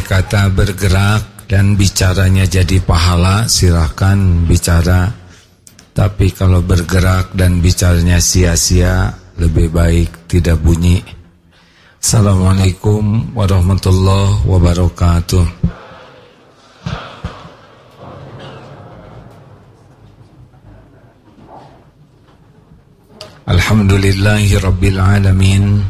kata bergerak dan bicaranya jadi pahala, silahkan bicara. Tapi kalau bergerak dan bicaranya sia-sia, lebih baik tidak bunyi. Assalamualaikum warahmatullahi wabarakatuh. Alhamdulillahi rabbil alamin.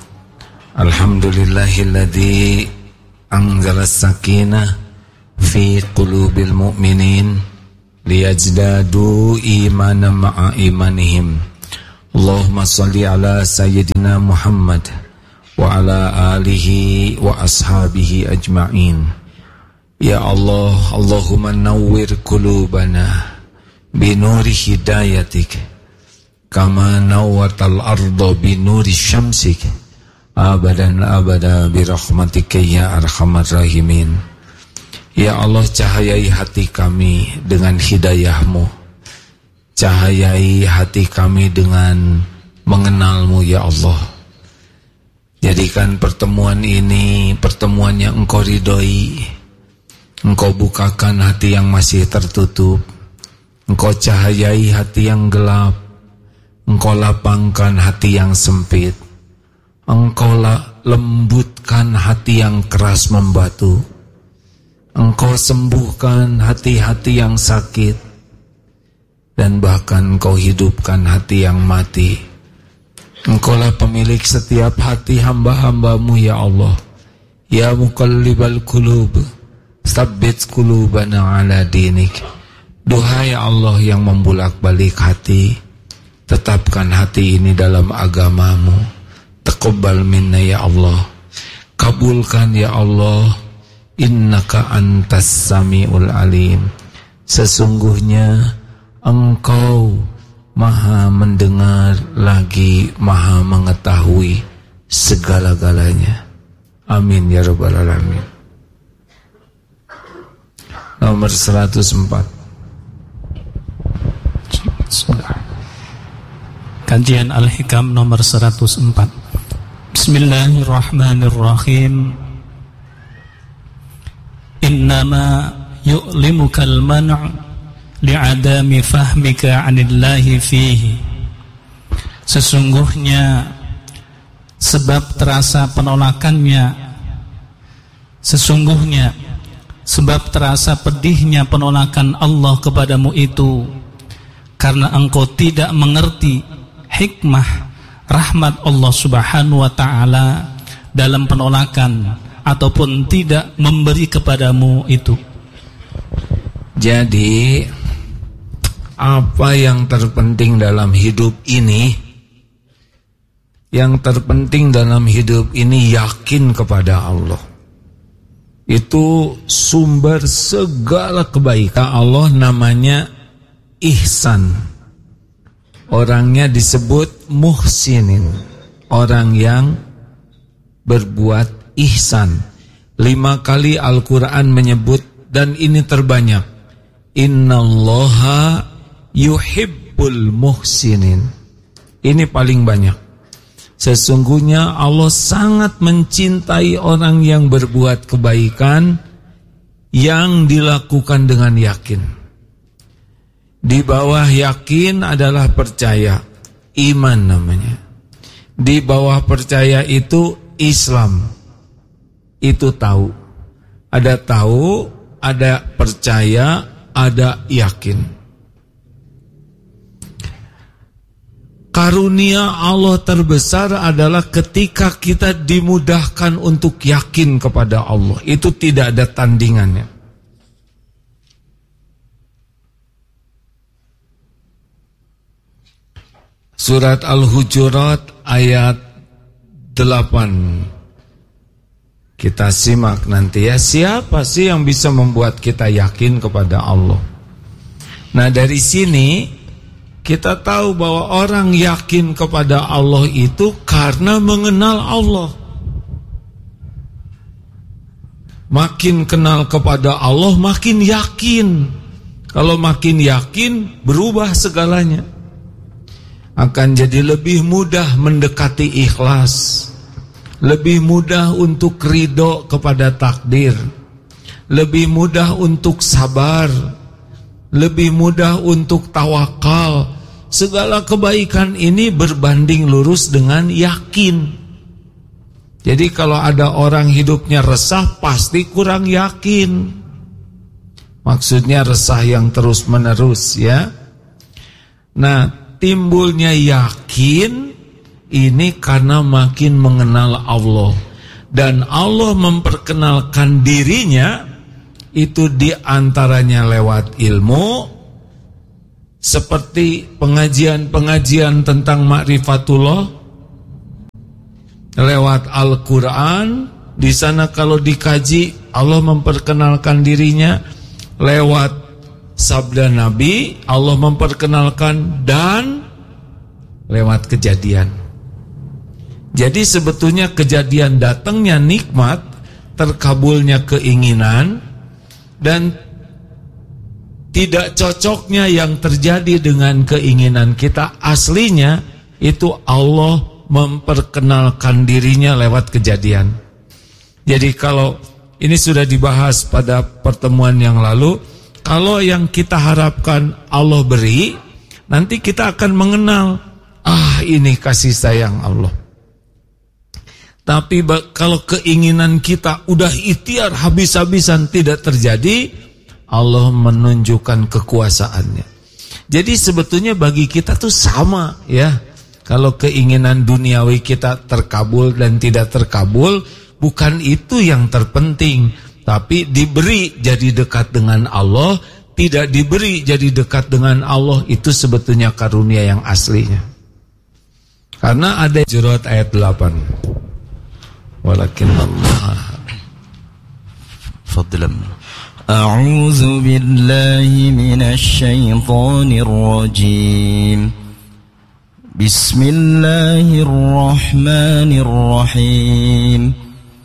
Alhamdulillahilladzi anzala as-sakinah fi qulubil mu'minin liyazdadu imanan ma'a imanihim. Allahumma salli ala sayyidina Muhammad wa ala alihi wa ashabihi ajma'in. Ya Allah, Allahumma nawwir qulubana binuri hidayatik kama nawwatal arda binuri syamsik abadan abada birahmatika ya arhamar rahimin. Ya Allah, cahayai hati kami dengan hidayah-Mu, cahayai hati kami dengan mengenal-Mu ya Allah. Jadikan pertemuan ini pertemuan yang Engkau ridhoi. Engkau bukakan hati yang masih tertutup, Engkau cahayai hati yang gelap, Engkau lapangkan hati yang sempit, Engkau lembutkan hati yang keras membatu, Engkau sembuhkan hati-hati yang sakit, dan bahkan Engkau hidupkan hati yang mati. Engkaulah pemilik setiap hati hamba-hamba-Mu ya Allah. Ya muqallibal qulub, tsabbit qulubana ala dinik. Duhai Allah yang membulak-balik hati, tetapkan hati ini dalam agama-Mu. Taqabbal minna ya Allah. Kabulkan ya Allah. Innaka antas sami'ul alim. Sesungguhnya Engkau Maha mendengar lagi Maha mengetahui segala-galanya. Amin ya rabbal alamin. Nomor 104. Kajian Al-Hikam nomor 104. Bismillahirrahmanirrahim. Innama yu'limukal man' li'adami fahmika 'anillahi fihi. Sesungguhnya sebab terasa penolakannya, sesungguhnya sebab terasa pedihnya penolakan Allah kepadamu itu karena engkau tidak mengerti hikmah rahmat Allah Subhanahu wa ta'ala dalam penolakan ataupun tidak memberi kepadamu itu. Jadi apa yang terpenting dalam hidup ini? Yang terpenting dalam hidup ini yakin kepada Allah. Itu sumber segala kebaikan. Allah namanya ihsan. Orangnya disebut muhsinin, orang yang berbuat ihsan. 5 kali Al-Quran menyebut, dan ini terbanyak, innallaha yuhibbul muhsinin. Ini paling banyak. Sesungguhnya Allah sangat mencintai orang yang berbuat kebaikan yang dilakukan dengan yakin. Di bawah yakin adalah percaya, iman namanya. Di bawah percaya itu Islam. Itu tahu. Ada tahu, ada percaya, ada yakin. Karunia Allah terbesar adalah ketika kita dimudahkan untuk yakin kepada Allah. Itu tidak ada tandingannya. Surat Al-Hujurat ayat 8. Kita simak nanti ya. Siapa sih yang bisa membuat kita yakin kepada Allah? Nah, dari sini kita tahu bahwa orang yakin kepada Allah itu karena mengenal Allah. Makin kenal kepada Allah, makin yakin. Kalau makin yakin, berubah segalanya. Akan jadi lebih mudah mendekati ikhlas. lebih mudah untuk ridho kepada takdir, lebih mudah untuk sabar, lebih mudah untuk tawakal. Segala kebaikan ini berbanding lurus dengan yakin. Jadi kalau ada orang hidupnya resah, pasti kurang yakin. Maksudnya resah yang terus menerus, ya. Nah, timbulnya yakin ini karena makin mengenal Allah. Dan Allah memperkenalkan dirinya itu diantaranya lewat ilmu, seperti pengajian-pengajian tentang ma'rifatullah, lewat Al-Quran. Di sana kalau dikaji, Allah memperkenalkan dirinya. Lewat sabda Nabi, Allah memperkenalkan, dan lewat kejadian. Jadi sebetulnya kejadian datangnya nikmat, terkabulnya keinginan, dan tidak cocoknya yang terjadi dengan keinginan kita, aslinya itu Allah memperkenalkan dirinya lewat kejadian. Jadi kalau ini sudah dibahas pada pertemuan yang lalu, kalau yang kita harapkan Allah beri, nanti kita akan mengenal, ini kasih sayang Allah. Tapi kalau keinginan kita udah ikhtiar habis-habisan tidak terjadi, Allah menunjukkan kekuasaannya. Jadi sebetulnya bagi kita tuh sama, ya. Kalau keinginan duniawi kita terkabul dan tidak terkabul, bukan itu yang terpenting. Tapi diberi jadi dekat dengan Allah, tidak diberi jadi dekat dengan Allah, itu sebetulnya karunia yang aslinya. Karena ada Jurat ayat 8. Walakin Allah. Fadlan. A'udzu billahi minasy syaithanir rajim. Bismillahirrahmanirrahim.